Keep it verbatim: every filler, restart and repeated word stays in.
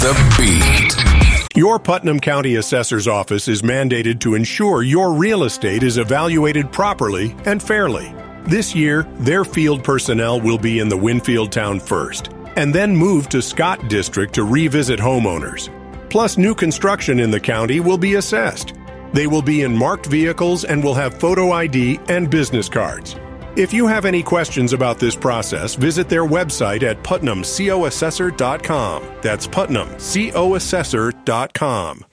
The Beat. Your Putnam County Assessor's Office is mandated to ensure your real estate is evaluated properly and fairly. This year, their field personnel will be in the Winfield town first, and then move to Scott District to revisit homeowners. Plus, new construction in the county will be assessed. They will be in marked vehicles and will have photo I D and business cards. If you have any questions about this process, visit their website at putnam co assessor dot com. That's putnam co assessor dot com.